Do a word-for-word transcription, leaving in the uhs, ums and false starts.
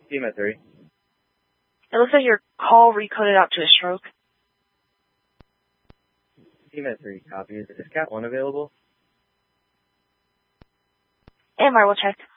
Team at three. It looks like your call recoded out to a stroke. Team at three, copy. Is Cat one available? And I will check.